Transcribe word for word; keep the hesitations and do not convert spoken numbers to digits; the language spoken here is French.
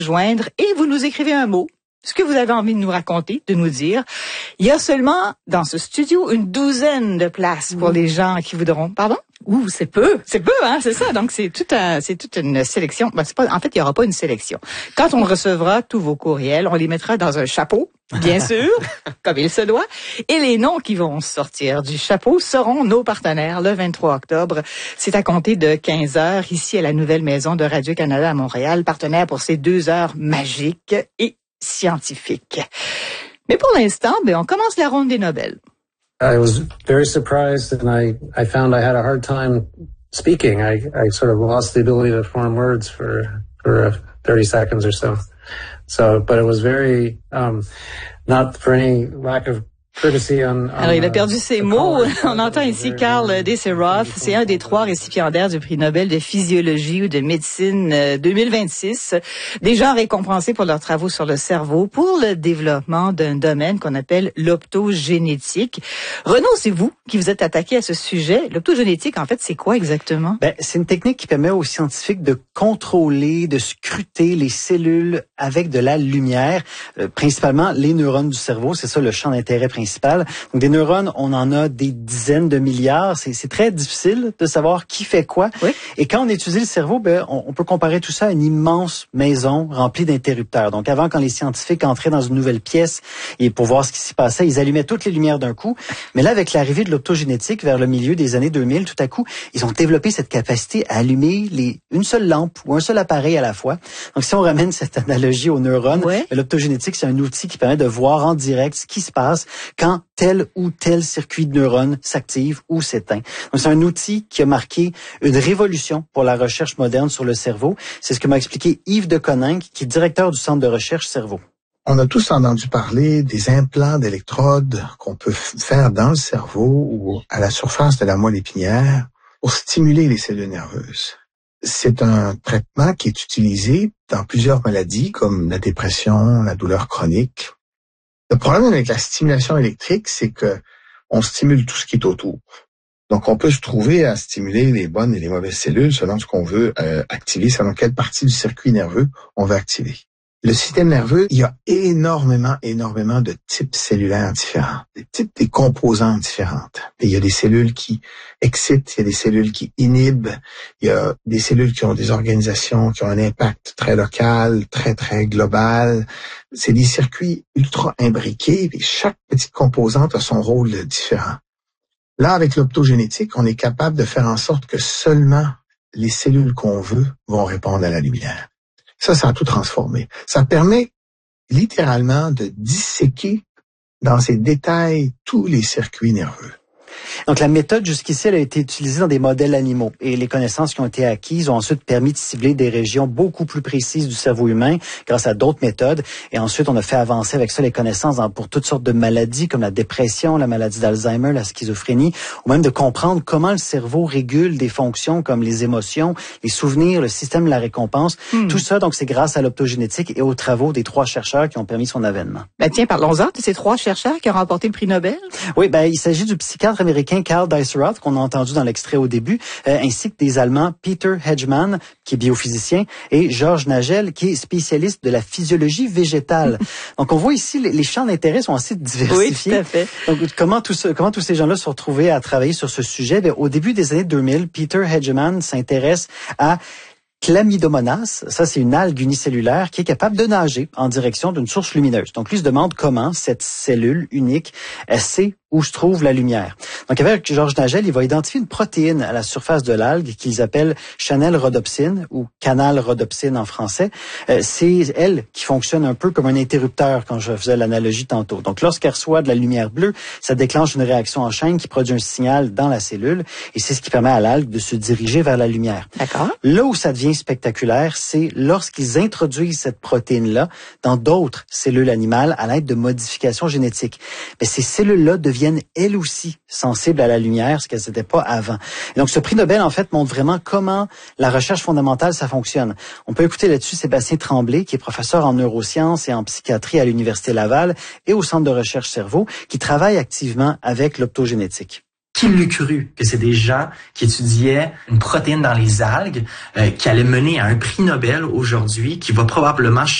joindre et vous nous écrivez un mot. Ce que vous avez envie de nous raconter, de nous dire. Il y a seulement dans ce studio une douzaine de places pour les gens qui voudront. Pardon? Ouh, c'est peu, c'est peu, hein, c'est ça. Donc c'est tout un, c'est toute une sélection. Ben, c'est pas, en fait, il y aura pas une sélection. Quand on recevra tous vos courriels, on les mettra dans un chapeau, bien sûr, comme il se doit. Et les noms qui vont sortir du chapeau seront nos partenaires le vingt-trois octobre. C'est à compter de quinze heures ici à la nouvelle maison de Radio-Canada à Montréal, partenaire pour ces deux heures magiques et scientifiques. Mais pour l'instant, ben on commence la ronde des Nobel. I was very surprised, and I, I found I had a hard time speaking. I, I sort of lost the ability to form words for, for thirty seconds or so. So, but it was very, um, not for any lack of courtesy on, on Alors, il a perdu ses mots. On entend ici Karl Deseroth. C'est un des trois récipiendaires du prix Nobel de physiologie ou de médecine deux mille vingt-six. Des gens récompensés pour leurs travaux sur le cerveau pour le développement d'un domaine qu'on appelle l'optogénétique. Renaud, c'est vous qui vous êtes attaqué à ce sujet. L'optogénétique, en fait, c'est quoi exactement? Ben, c'est une technique qui permet aux scientifiques de contrôler, de scruter les cellules avec de la lumière, euh, principalement les neurones du cerveau. C'est ça le champ d'intérêt principal. Donc, des neurones, on en a des dizaines de milliards. C'est, c'est très difficile de savoir qui fait quoi. Oui. Et quand on étudie le cerveau, ben, on, on peut comparer tout ça à une immense maison remplie d'interrupteurs. Donc, avant, quand les scientifiques entraient dans une nouvelle pièce et pour voir ce qui s'y passait, ils allumaient toutes les lumières d'un coup. Mais là, avec l'arrivée de l'optogénétique vers le milieu des années deux mille, tout à coup, ils ont développé cette capacité à allumer les, une seule lampe ou un seul appareil à la fois. Donc, si on ramène cette analogie aux neurones, ouais. l'optogénétique, c'est un outil qui permet de voir en direct ce qui se passe quand tel ou tel circuit de neurones s'active ou s'éteint. Donc, c'est un outil qui a marqué une révolution pour la recherche moderne sur le cerveau. C'est ce que m'a expliqué Yves de Coninck, qui est directeur du Centre de recherche cerveau. On a tous entendu parler des implants d'électrodes qu'on peut faire dans le cerveau ou à la surface de la moelle épinière pour stimuler les cellules nerveuses. C'est un traitement qui est utilisé dans plusieurs maladies comme la dépression, la douleur chronique. Le problème avec la stimulation électrique, c'est que on stimule tout ce qui est autour. Donc, on peut se trouver à stimuler les bonnes et les mauvaises cellules selon ce qu'on veut euh, activer, selon quelle partie du circuit nerveux on veut activer. Le système nerveux, il y a énormément, énormément de types cellulaires différents, des types, des composantes différentes. Et il y a des cellules qui excitent, il y a des cellules qui inhibent, il y a des cellules qui ont des organisations qui ont un impact très local, très, très global. C'est des circuits ultra imbriqués et chaque petite composante a son rôle différent. Là, avec l'optogénétique, on est capable de faire en sorte que seulement les cellules qu'on veut vont répondre à la lumière. Ça, ça a tout transformé. Ça permet littéralement de disséquer dans ses détails tous les circuits nerveux. Donc, la méthode jusqu'ici, elle a été utilisée dans des modèles animaux et les connaissances qui ont été acquises ont ensuite permis de cibler des régions beaucoup plus précises du cerveau humain grâce à d'autres méthodes. Et ensuite, on a fait avancer avec ça les connaissances dans, pour toutes sortes de maladies comme la dépression, la maladie d'Alzheimer, la schizophrénie, ou même de comprendre comment le cerveau régule des fonctions comme les émotions, les souvenirs, le système de la récompense. Hmm. Tout ça, donc, c'est grâce à l'optogénétique et aux travaux des trois chercheurs qui ont permis son avènement. Ben tiens, parlons-en de ces trois chercheurs qui ont remporté le prix Nobel. Oui, ben il s'agit du psychiatre américain Karl Deseroth, qu'on a entendu dans l'extrait au début, euh, ainsi que des Allemands Peter Hedgemann, qui est biophysicien, et Georges Nagel, qui est spécialiste de la physiologie végétale. Donc, on voit ici, les, les champs d'intérêt sont assez diversifiés. Oui, tout à fait. Donc, comment, tout ce, comment tous ces gens-là se sont retrouvés à travailler sur ce sujet? Bien, au début des années deux mille, Peter Hedgemann s'intéresse à Chlamydomonas, ça c'est une algue unicellulaire qui est capable de nager en direction d'une source lumineuse. Donc lui se demande comment cette cellule unique elle sait où se trouve la lumière. Donc avec Georges Nagel, il va identifier une protéine à la surface de l'algue qu'ils appellent channel rhodopsine ou canal rhodopsine en français. Euh, c'est elle qui fonctionne un peu comme un interrupteur quand je faisais l'analogie tantôt. Donc lorsqu'elle reçoit de la lumière bleue, ça déclenche une réaction en chaîne qui produit un signal dans la cellule et c'est ce qui permet à l'algue de se diriger vers la lumière. D'accord. Là où ça devient spectaculaire, c'est lorsqu'ils introduisent cette protéine-là dans d'autres cellules animales à l'aide de modifications génétiques. Mais ces cellules-là deviennent elles aussi sensibles à la lumière, ce qu'elles n'étaient pas avant. Et donc, ce prix Nobel, en fait, montre vraiment comment la recherche fondamentale, ça fonctionne. On peut écouter là-dessus Sébastien Tremblay, qui est professeur en neurosciences et en psychiatrie à l'Université Laval et au Centre de recherche cerveau, qui travaille activement avec l'optogénétique. Qui l'eût cru que c'est des gens qui étudiaient une protéine dans les algues euh, qui allait mener à un prix Nobel aujourd'hui qui va probablement